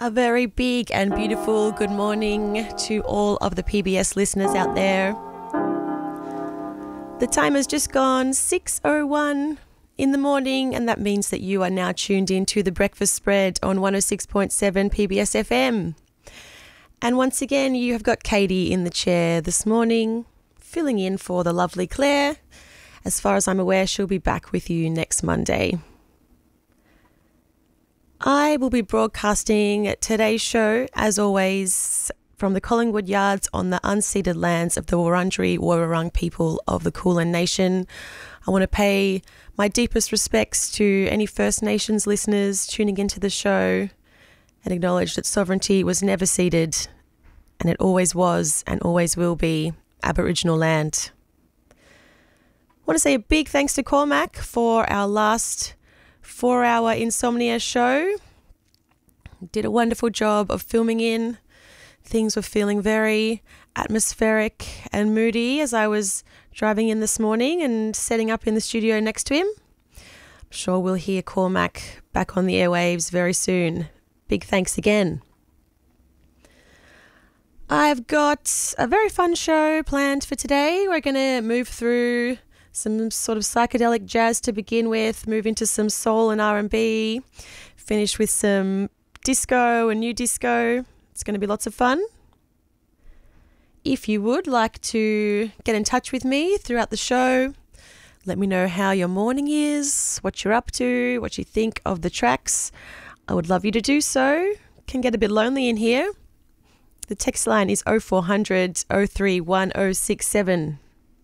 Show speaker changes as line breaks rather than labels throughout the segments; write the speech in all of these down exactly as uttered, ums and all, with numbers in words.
A very big and beautiful good morning to all of the P B S listeners out there. The time has just gone six oh one in the morning, and that means that you are now tuned in to The Breakfast Spread on one oh six point seven P B S F M. And once again, you have got Katie in the chair this morning, filling in for the lovely Claire. As far as I'm aware, she'll be back with you next Monday. I will be broadcasting today's show, as always, from the Collingwood Yards on the unceded lands of the Wurundjeri Woi-wurrung people of the Kulin Nation. I want to pay my deepest respects to any First Nations listeners tuning into the show and acknowledge that sovereignty was never ceded, and it always was and always will be Aboriginal land. I want to say a big thanks to Cormac for our last four-hour Insomnia show. Did a wonderful job of filming in. Things were feeling very atmospheric and moody as I was driving in this morning and setting up in the studio next to him. I'm sure we'll hear Cormac back on the airwaves very soon. Big thanks again. I've got a very fun show planned for today. We're going to move through some sort of psychedelic jazz to begin with, move into some soul and R and B, finish with some disco and new disco. It's going to be lots of fun. If you would like to get in touch with me throughout the show, let me know how your morning is, what you're up to, what you think of the tracks. I would love you to do so. Can get a bit lonely in here. The text line is oh four hundred, oh three one oh six seven.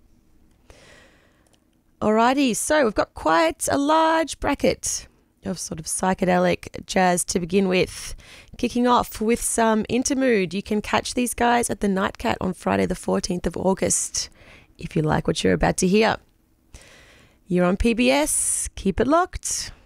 Alrighty, so we've got quite a large bracket of sort of psychedelic jazz to begin with. Kicking off with some Intermood. You can catch these guys at the Nightcat on Friday the fourteenth of August if you like what you're about to hear. You're on P B S. Keep it locked.